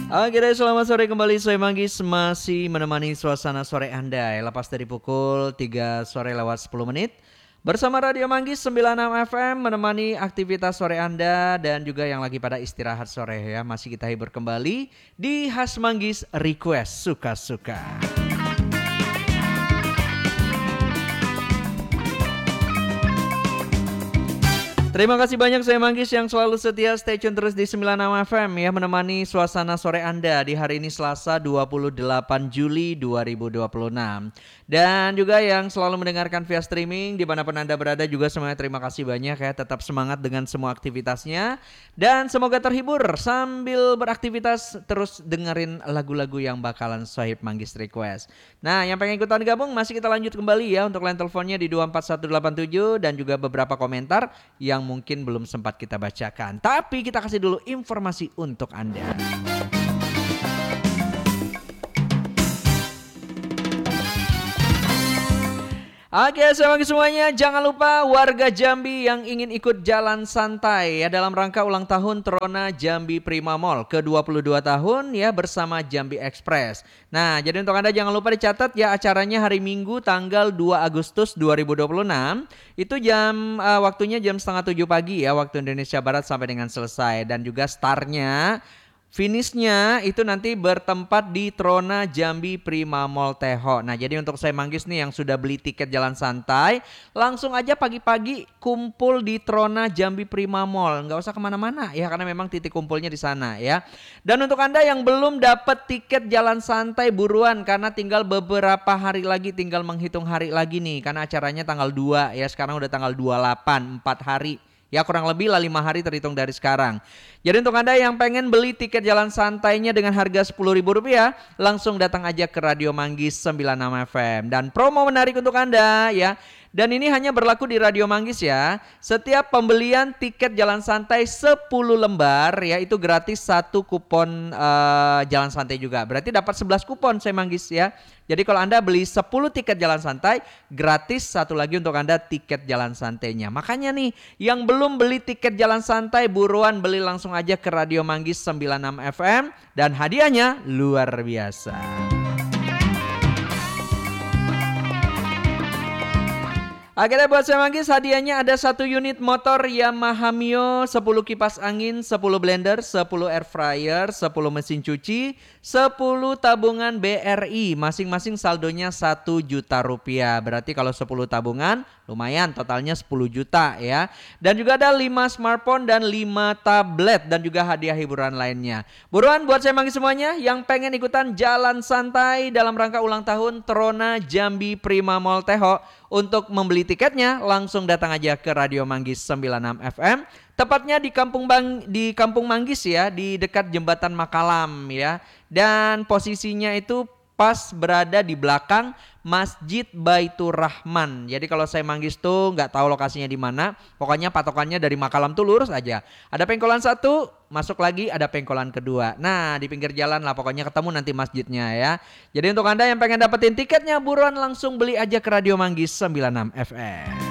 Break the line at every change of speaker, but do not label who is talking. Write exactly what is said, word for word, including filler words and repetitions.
Oke deh, selamat sore kembali. Saya Manggis masih menemani suasana sore Anda. Lepas dari pukul tiga sore lewat sepuluh menit. Bersama Radio Manggis sembilan puluh enam F M menemani aktivitas sore Anda dan juga yang lagi pada istirahat sore ya. Masih kita hibur kembali di Khas Manggis Request Suka-Suka. Terima kasih banyak saya Manggis yang selalu setia stay tune terus di sembilan puluh enam F M ya, menemani suasana sore Anda di hari ini Selasa dua puluh delapan Juli dua ribu dua puluh enam. Dan juga yang selalu mendengarkan via streaming dimanapun Anda berada juga semuanya terima kasih banyak ya. Tetap semangat dengan semua aktivitasnya dan semoga terhibur sambil beraktivitas, terus dengerin lagu-lagu yang bakalan Sohib Manggis request. Nah, yang pengen ikutan gabung masih kita lanjut kembali ya untuk line teleponnya di dua empat satu delapan tujuh dan juga beberapa komentar yang mungkin belum sempat kita bacakan. Tapi kita kasih dulu informasi untuk Anda. Oke, selamat semuanya. Jangan lupa warga Jambi yang ingin ikut jalan santai ya dalam rangka ulang tahun Trona Jambi Prima Mall ke dua puluh dua tahun ya bersama Jambi Express. Nah, jadi untuk Anda jangan lupa dicatat ya, acaranya hari Minggu tanggal dua Agustus dua ribu dua puluh enam. Itu jam uh, waktunya jam setengah tujuh pagi ya waktu Indonesia Barat sampai dengan selesai, dan juga startnya finishnya itu nanti bertempat di Trona Jambi Prima Mall Teho. Nah, jadi untuk saya Manggis nih yang sudah beli tiket jalan santai, langsung aja pagi-pagi kumpul di Trona Jambi Prima Mall. Nggak usah kemana-mana ya, karena memang titik kumpulnya di sana ya. Dan untuk Anda yang belum dapat tiket jalan santai, buruan karena tinggal beberapa hari lagi, tinggal menghitung hari lagi nih. Karena acaranya tanggal dua ya, sekarang udah tanggal dua puluh delapan, empat hari. Ya kurang lebih lah lima hari terhitung dari sekarang. Jadi untuk Anda yang pengen beli tiket jalan santainya dengan harga sepuluh ribu rupiah, langsung datang aja ke Radio Manggis sembilan puluh enam F M. Dan promo menarik untuk Anda ya. Dan ini hanya berlaku di Radio Manggis ya. Setiap pembelian tiket jalan santai sepuluh lembar ya, itu gratis satu kupon uh, jalan santai juga. Berarti dapat sebelas kupon saya Manggis ya. Jadi kalau Anda beli sepuluh tiket jalan santai, gratis satu lagi untuk Anda tiket jalan santainya. Makanya nih, yang belum beli tiket jalan santai, buruan beli langsung aja ke Radio Manggis sembilan puluh enam F M. Dan hadiahnya luar biasa. Akhirnya buat saya Manggis, hadiahnya ada satu unit motor Yamaha Mio, sepuluh kipas angin, sepuluh blender, sepuluh air fryer, sepuluh mesin cuci, sepuluh tabungan B R I, masing-masing saldonya satu juta rupiah. Berarti kalau sepuluh tabungan lumayan, totalnya sepuluh juta ya. Dan juga ada lima smartphone dan lima tablet dan juga hadiah hiburan lainnya. Buruan buat saya Manggis semuanya yang pengen ikutan jalan santai dalam rangka ulang tahun Trona Jambi Prima Mall Teho. Untuk membeli tiketnya langsung datang aja ke Radio Manggis sembilan puluh enam F M. Tepatnya di Kampung Bang di Kampung Manggis ya, di dekat Jembatan Makalam ya. Dan posisinya itu pas berada di belakang Masjid Baitur Rahman. Jadi kalau saya Manggis tuh nggak tahu lokasinya di mana, pokoknya patokannya dari Makalam tuh lurus aja. Ada pengkolan satu, masuk lagi ada pengkolan kedua. Nah di pinggir jalan lah pokoknya ketemu nanti masjidnya ya. Jadi untuk Anda yang pengen dapetin tiketnya, buruan langsung beli aja ke Radio Manggis sembilan puluh enam F M.